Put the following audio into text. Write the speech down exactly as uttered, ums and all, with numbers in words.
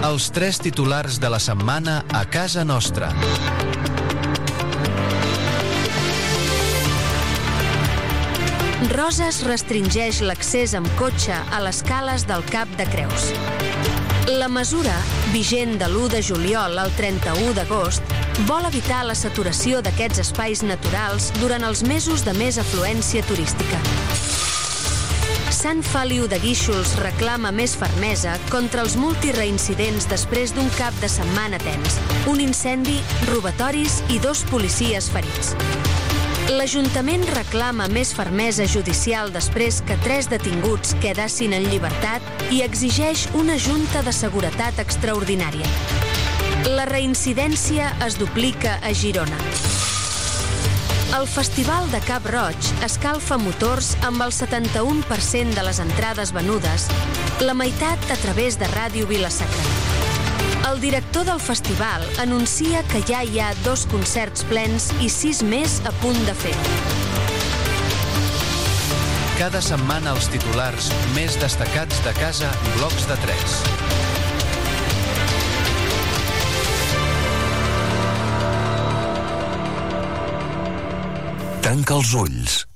Els tres titulars de la setmana a casa nostra. Roses restringeix l'accés amb cotxe a les cales del Cap de Creus. La mesura, vigent de l'u de juliol al trenta-u d'agost, vol evitar la saturació d'aquests espais naturals durant els mesos de més afluència turística. Sant Feliu de Guíxols reclama més fermesa contra els multireincidents després d'un cap de setmana tens, un incendi, robatoris i dos policies ferits. L'Ajuntament reclama més fermesa judicial després que tres detinguts quedassin en llibertat i exigeix una junta de seguretat extraordinària. La reincidència es duplica a Girona. El Festival de Cap Roig escalfa motors amb el setanta-u per cent de les entrades venudes, la meitat a través de Ràdio Vila-sacra. El director del festival anuncia que ja hi ha dos concerts plens i sis més a punt de fer. Cada setmana els titulars més destacats de casa, blocs de tres. Tanca els ulls.